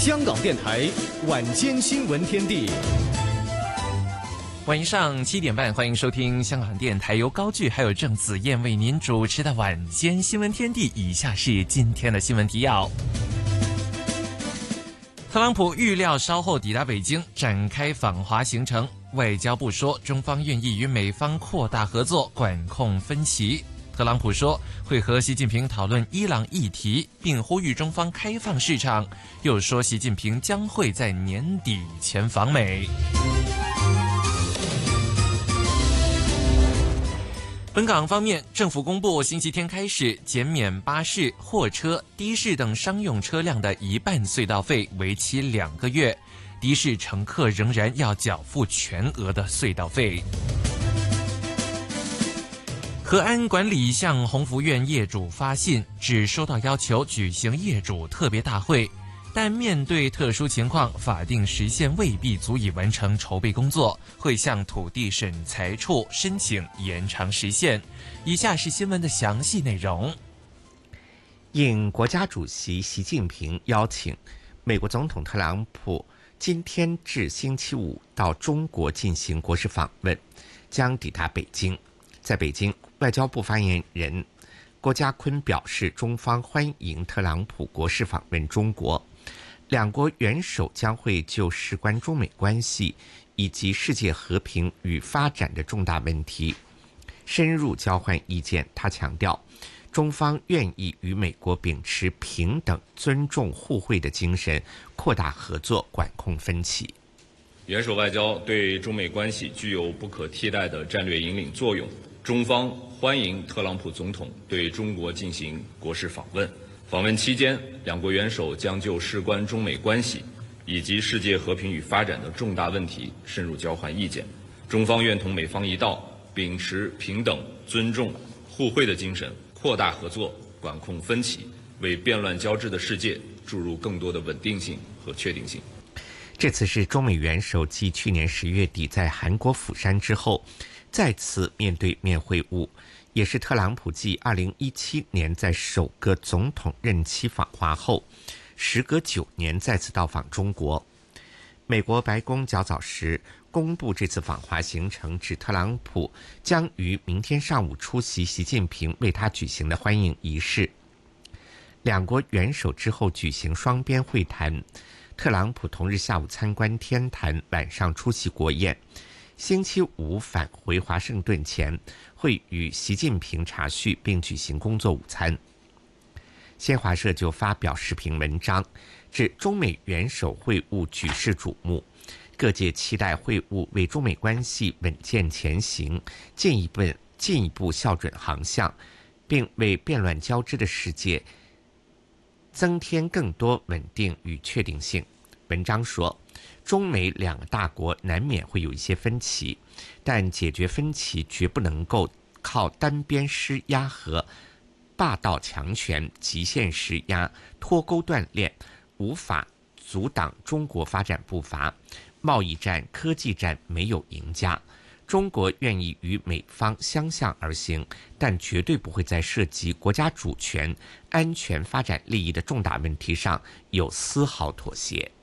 香港电台晚间新闻天地， 晚上7点半，欢迎收听香港电台由高炬还有郑子燕为您主持的晚间新闻天地。以下是今天的新闻提要。特朗普预料稍后抵达北京，展开访华行程。外交部说，中方愿意与美方扩大合作，管控分歧。特朗普说会和习近平讨论伊朗议题，并呼吁中方开放市场，又说习近平将会在年底前访美。本港方面，政府公布星期天开始减免巴士、货车、的士等商用车辆的一半隧道费，为期2个月。的士乘客仍然要缴付全额的隧道费。和安管理向鸿福苑业主发信，只收到要求举行业主特别大会，但面对特殊情况，法定时限未必足以完成筹备工作，会向土地审裁处申请延长时限。以下是新闻的详细内容。 应国家主席习近平邀请，美国总统特朗普今天至星期五到中国进行国事访问，将抵达北京。在北京，外交部发言人郭家坤表示，中方欢迎特朗普国事访问中国，两国元首将会就事关中美关系以及世界和平与发展的重大问题深入交换意见。他强调，中方愿意与美国秉持平等、尊重、互惠的精神，扩大合作，管控分歧。 元首外交对中美关系具有不可替代的战略引领作用。中方欢迎特朗普总统对中国进行国事访问。访问期间，两国元首将就事关中美关系以及世界和平与发展的重大问题深入交换意见。中方愿同美方一道，秉持平等、尊重、互惠的精神，扩大合作，管控分歧，为变乱交织的世界注入更多的稳定性和确定性。 这次是中美元首继去年10月底在韩国釜山之后再次面对面会晤，也是特朗普继2017年在首个总统任期访华后，时隔9年再次到访中国。美国白宫较早时公布这次访华行程，指特朗普将于明天上午出席习近平为他举行的欢迎仪式。两国元首之后举行双边会谈，特朗普同日下午参观天坛，晚上出席国宴。星期五返回华盛顿前，会与习近平茶叙并举行工作午餐。新华社就发表时评文章，指中美元首会晤举世瞩目，各界期待会晤为中美关系稳健前行进一步校准航向，并为变乱交织的世界增添更多稳定与确定性。文章说，中美两个大国难免会有一些分歧，但解决分歧绝不能够靠单边施压和霸道强权、极限施压、脱钩断链，无法阻挡中国发展步伐。贸易战、科技战没有赢家，中国愿意与美方相向而行，但绝对不会在涉及国家主权、安全、发展利益的重大问题上有丝毫妥协。